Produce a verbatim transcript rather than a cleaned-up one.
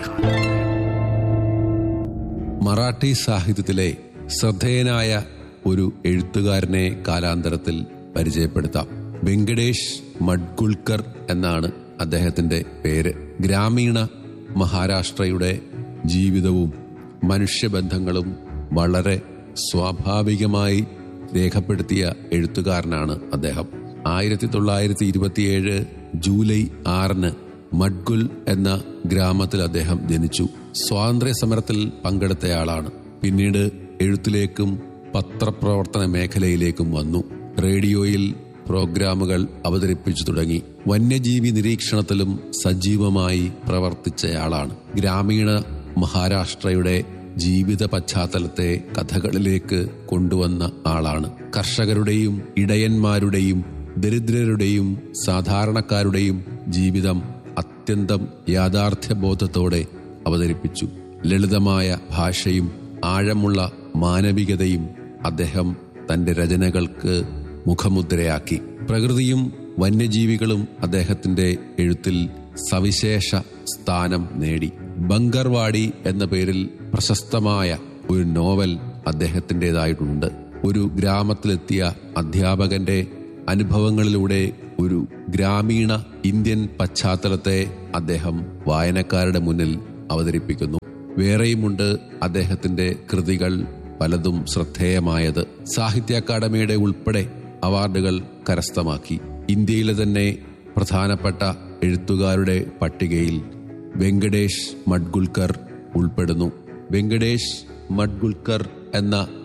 മറാഠി സാഹിത്യത്തിലെ ശ്രദ്ധേയനായ ഒരു എഴുത്തുകാരനെ കാലാന്തരത്തിൽ പരിചയപ്പെടുത്താം. വെങ്കടേഷ് മഡ്ഗുൾക്കർ എന്നാണ് അദ്ദേഹത്തിന്റെ പേര്. ഗ്രാമീണ മഹാരാഷ്ട്രയുടെ ജീവിതവും മനുഷ്യബന്ധങ്ങളും വളരെ സ്വാഭാവികമായി രേഖപ്പെടുത്തിയ എഴുത്തുകാരനാണ് അദ്ദേഹം. ആയിരത്തി തൊള്ളായിരത്തി ഇരുപത്തിയേഴ് ജൂലൈ ആറിന് മഡ്ഗുൽ എന്ന ഗ്രാമത്തിൽ അദ്ദേഹം ജനിച്ചു. സ്വാതന്ത്ര്യ സമരത്തിൽ പങ്കെടുത്തയാളാണ്. പിന്നീട് എഴുത്തിലേക്കും പത്രപ്രവർത്തന മേഖലയിലേക്കും വന്നു. റേഡിയോയിൽ പ്രോഗ്രാമുകൾ അവതരിപ്പിച്ചു തുടങ്ങി. വന്യജീവി നിരീക്ഷണത്തിലും സജീവമായി പ്രവർത്തിച്ചയാളാണ്. ഗ്രാമീണ മഹാരാഷ്ട്രയുടെ ജീവിത പശ്ചാത്തലത്തെ കഥകളിലേക്ക് കൊണ്ടുവന്ന ആളാണ്. കർഷകരുടെയും ഇടയന്മാരുടെയും ദരിദ്രരുടെയും സാധാരണക്കാരുടെയും ജീവിതം അത്യന്തം യാഥാർത്ഥ്യബോധത്തോടെ അവതരിപ്പിച്ചു. ലളിതമായ ഭാഷയും ആഴമുള്ള മാനവികതയും അദ്ദേഹം തന്റെ രചനകൾക്ക് മുഖമുദ്രയാക്കി. പ്രകൃതിയും വന്യജീവികളും അദ്ദേഹത്തിന്റെ എഴുത്തിൽ സവിശേഷ സ്ഥാനം നേടി. ബങ്കർവാടി എന്ന പേരിൽ പ്രശസ്തമായ ഒരു നോവൽ അദ്ദേഹത്തിൻ്റെതായിട്ടുണ്ട്. ഒരു ഗ്രാമത്തിലെത്തിയ അധ്യാപകന്റെ അനുഭവങ്ങളിലൂടെ ഒരു ഗ്രാമീണ ഇന്ത്യൻ പശ്ചാത്തലത്തെ അദ്ദേഹം വായനക്കാരുടെ മുന്നിൽ അവതരിപ്പിക്കുന്നു. വേറെയുമുണ്ട് അദ്ദേഹത്തിന്റെ കൃതികൾ പലതും ശ്രദ്ധേയമായത്. സാഹിത്യ അക്കാദമിയുടെ ഉൾപ്പെടെ അവാർഡുകൾ കരസ്ഥമാക്കി. ഇന്ത്യയിലെ തന്നെ പ്രധാനപ്പെട്ട എഴുത്തുകാരുടെ പട്ടികയിൽ വെങ്കടേഷ് മഡ്ഗുൾക്കർ ഉൾപ്പെടുന്നു. വെങ്കടേഷ് മഡ്ഗുൾക്കർ എന്ന